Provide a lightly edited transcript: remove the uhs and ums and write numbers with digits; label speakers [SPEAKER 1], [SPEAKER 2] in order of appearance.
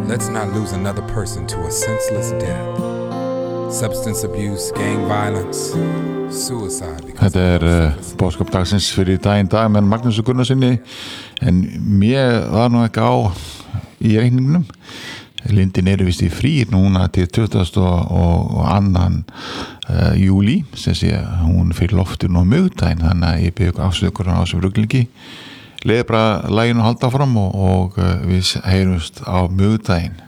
[SPEAKER 1] Let's not lose another person to a senseless death. Substance abuse, gang violence, suicide.
[SPEAKER 2] Þetta boðskap dagsins fyrir daginn dag með Magnúsi Gunnarsinni, en mér var nú ekki á í reikningnum. Lindin vist í frí núna til 22. júlí, sem sé hún fyrir loftinu á miðvikudaginn, þannig að ég bygg afsökur á þessu ruglingi. Leið bara laginu halda fram og við heyrumst á miðvikudaginn.